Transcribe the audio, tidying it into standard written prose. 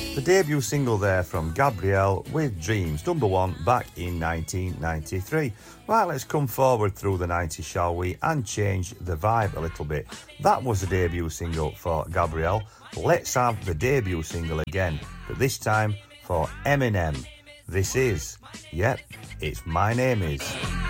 The debut single there from Gabrielle with Dreams, number one back in 1993. Right, let's come forward through the 90s, shall we, and change the vibe a little bit. That was the debut single for Gabrielle. Let's have the debut single again, but this time for Eminem. This is, yep, it's My Name Is.